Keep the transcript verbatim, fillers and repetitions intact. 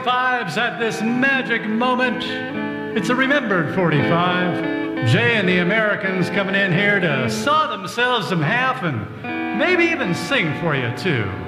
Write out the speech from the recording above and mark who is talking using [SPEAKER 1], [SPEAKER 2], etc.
[SPEAKER 1] forty-fives at this magic moment. It's a remembered forty-five. Jay and the Americans coming in here to saw themselves some half and maybe even sing for you too.